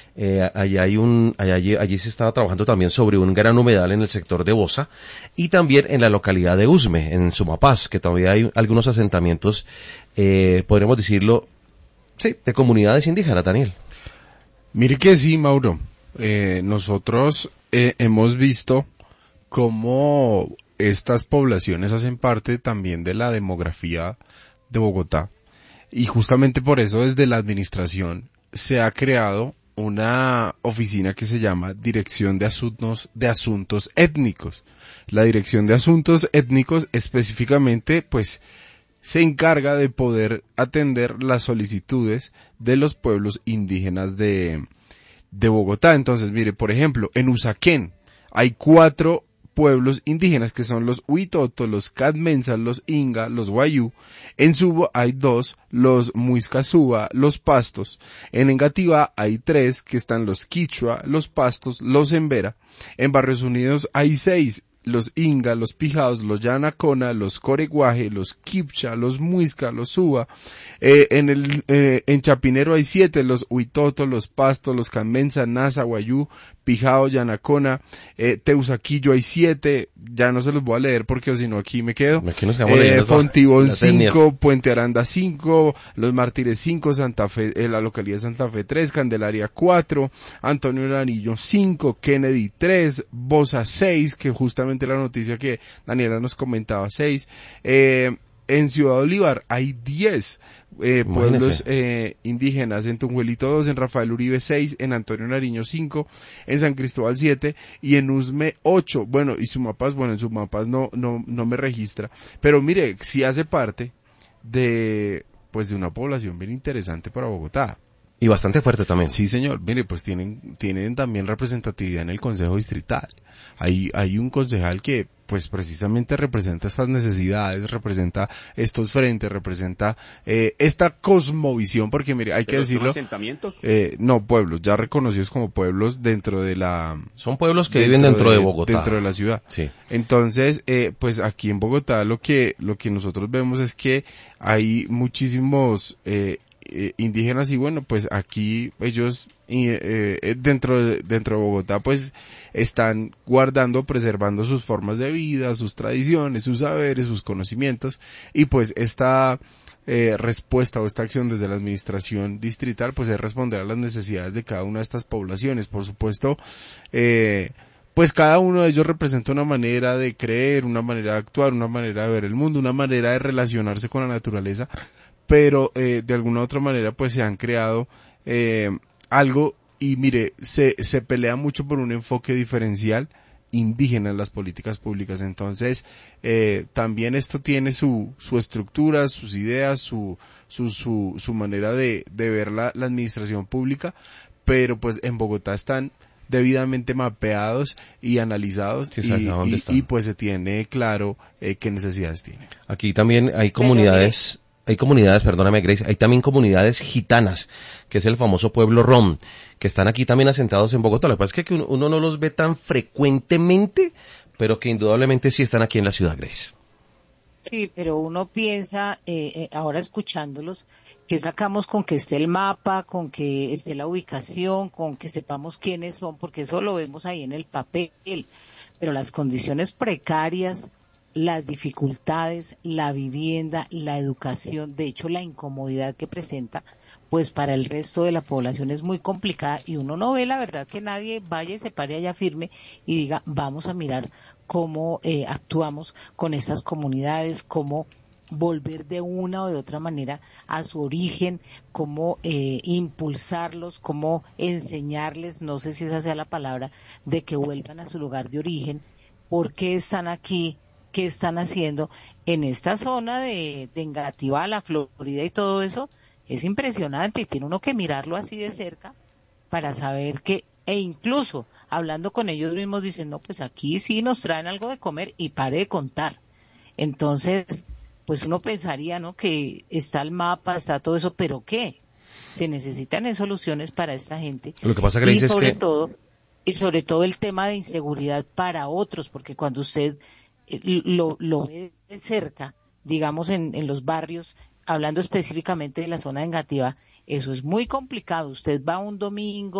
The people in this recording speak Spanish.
Allí se estaba trabajando también sobre un gran humedal en el sector de Bosa y también en la localidad de Usme, en Sumapaz, que todavía hay algunos asentamientos, podríamos decirlo, sí, de comunidades indígenas, Daniel. Mire que sí, Mauro. Nosotros hemos visto cómo estas poblaciones hacen parte también de la demografía de Bogotá. Y justamente por eso desde la administración se ha creado una oficina que se llama Dirección de Asuntos Étnicos. La Dirección de Asuntos Étnicos específicamente, pues, se encarga de poder atender las solicitudes de los pueblos indígenas de Bogotá. Entonces, mire, por ejemplo, en Usaquén hay 4 pueblos indígenas que son los Huitoto, los Cadmensas, los Inga, los Wayú. En Subo hay 2, los Muiscasuba, los Pastos. En Engativá hay 3, que están los Quichua, los Pastos, los Embera. En Barrios Unidos hay 6, los Inga, los Pijaos, los Yanacona, los Coreguaje, los Quipcha, los Muisca, los Suba. En Chapinero hay 7, los Huitoto, los Pastos, los Camenza, Nasa, Guayú, Pijao, Yanacona. Teusaquillo hay 7, ya no se los voy a leer porque si no aquí me quedo. Aquí nos quedamos leyendo Fontibón 5, Puente Aranda 5, Los Mártires 5, Santa Fe, la localidad de Santa Fe 3, Candelaria 4, Antonio Nariño 5, Kennedy 3, Bosa 6, que justamente la noticia que Daniela nos comentaba 6, en Ciudad Bolívar hay 10 pueblos indígenas, en Tunjuelito 2, en Rafael Uribe 6, en Antonio Nariño 5, en San Cristóbal 7 y en Usme 8. Bueno, y Sumapaz, en Sumapaz no me registra, pero mire, sí hace parte de una población bien interesante para Bogotá. Y bastante fuerte también. Sí, señor. Mire, pues tienen también representatividad en el Consejo Distrital. Hay un concejal que, pues precisamente representa estas necesidades, representa estos frentes, representa esta cosmovisión, porque mire, hay que decirlo. ¿Son asentamientos? No, pueblos, ya reconocidos como pueblos dentro de la. Son pueblos que viven dentro de Bogotá. Dentro de la ciudad. Sí. Entonces, pues aquí en Bogotá lo que nosotros vemos es que hay muchísimos indígenas y bueno, pues aquí ellos dentro de Bogotá pues están guardando, preservando sus formas de vida, sus tradiciones, sus saberes, sus conocimientos y pues esta respuesta o esta acción desde la administración distrital pues es responder a las necesidades de cada una de estas poblaciones. Por supuesto, pues cada uno de ellos representa una manera de creer, una manera de actuar, una manera de ver el mundo, una manera de relacionarse con la naturaleza, pero de alguna u otra manera pues se han creado algo y mire, se pelea mucho por un enfoque diferencial indígena en las políticas públicas. Entonces también esto tiene su estructura, sus ideas, su manera de ver la administración pública, pero pues en Bogotá están debidamente mapeados y analizados y pues se tiene claro qué necesidades tienen. Aquí también hay comunidades, perdóname Grace, hay también comunidades gitanas, que es el famoso pueblo Rom, que están aquí también asentados en Bogotá. Lo que pasa es que uno no los ve tan frecuentemente, pero que indudablemente sí están aquí en la ciudad, Grace. Sí, pero uno piensa, ahora escuchándolos, que sacamos con que esté el mapa, con que esté la ubicación, con que sepamos quiénes son, porque eso lo vemos ahí en el papel, pero las condiciones precarias, las dificultades, la vivienda, la educación, de hecho la incomodidad que presenta, pues para el resto de la población es muy complicada y uno no ve la verdad que nadie vaya y se pare allá firme y diga vamos a mirar cómo actuamos con estas comunidades, cómo volver de una o de otra manera a su origen, cómo impulsarlos, cómo enseñarles, no sé si esa sea la palabra, de que vuelvan a su lugar de origen, por qué están aquí, qué están haciendo en esta zona de Engativá, la Florida y todo eso. Es impresionante y tiene uno que mirarlo así de cerca para saber que, e incluso hablando con ellos mismos dicen, no, pues aquí sí nos traen algo de comer y pare de contar. Entonces, pues uno pensaría, ¿no?, que está el mapa, está todo eso, pero ¿qué? Se necesitan soluciones para esta gente. Lo que pasa que le dices y sobre todo el tema de inseguridad para otros, porque cuando usted lo ve de cerca, digamos en los barrios, hablando específicamente de la zona de Engativá, eso es muy complicado. Usted va un domingo